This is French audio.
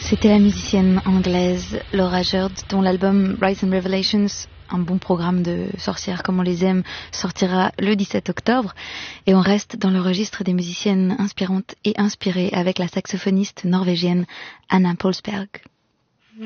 C'était la musicienne anglaise Laura Jerd, dont l'album Rise and Revelations, un bon programme de sorcières comme on les aime, sortira le 17 octobre. Et on reste dans le registre des musiciennes inspirantes et inspirées avec la saxophoniste norvégienne Anna Paulsberg.